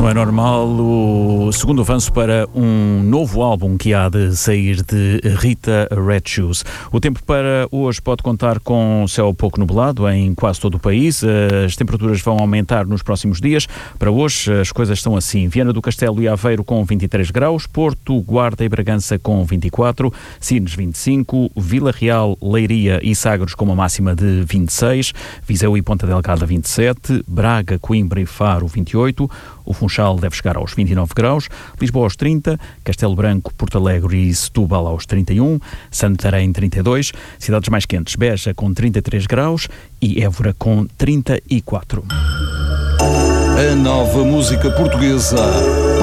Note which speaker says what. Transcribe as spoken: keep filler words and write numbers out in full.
Speaker 1: Não é normal o segundo avanço para um novo álbum que há de sair de Rita Red Shoes. O tempo para hoje pode contar com céu pouco nublado em quase todo o país. As temperaturas vão aumentar nos próximos dias. Para hoje as coisas estão assim: Viana do Castelo e Aveiro com vinte e três graus, Porto, Guarda e Bragança com vinte e quatro, Sines vinte e cinco, Vila Real, Leiria e Sagres com uma máxima de vinte e seis, Viseu e Ponta Delgada vinte e sete, Braga, Coimbra e Faro vinte e oito, o Funchal deve chegar aos vinte e nove graus, Lisboa aos trinta, Castelo Branco, Porto Alegre e Setúbal aos trinta e um, Santarém trinta e dois, cidades mais quentes, Beja com trinta e três graus e Évora com trinta e quatro.
Speaker 2: A nova música portuguesa